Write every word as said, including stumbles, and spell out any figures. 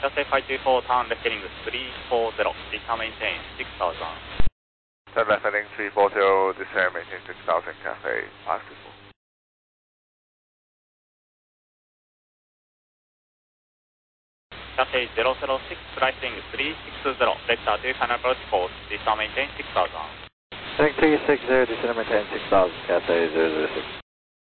Cathay five two four, turn left heading three four zero, descend maintain six thousand. Turn left heading three four zero, descend maintain six thousand, Cathay five two four. Cathay zero zero six, pricing three six zero, vector to final approach course, descend maintain six thousand. Heading three six zero, descend maintain six thousand, Cathay zero zero six.